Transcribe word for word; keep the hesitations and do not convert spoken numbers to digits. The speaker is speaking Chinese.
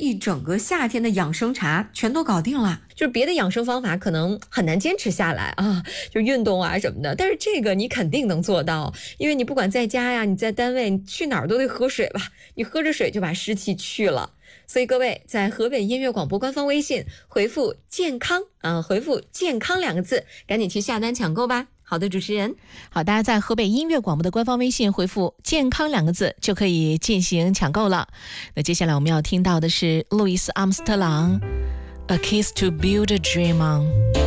一整个夏天的养生茶全都搞定了。 就是别的养生方法可能很难坚持下来啊，就运动啊什么的，但是这个你肯定能做到，因为你不管在家呀，你在单位，你去哪儿都得喝水吧，你喝着水就把湿气去了。所以各位在河北音乐广播官方微信回复健康啊，回复健康两个字，赶紧去下单抢购吧。好的，主持人。 好，大家在河北音乐广播的官方微信回复健康两个字就可以进行抢购了。那接下来我们要听到的是路易斯阿姆斯特朗 A Kiss to Build a Dream On。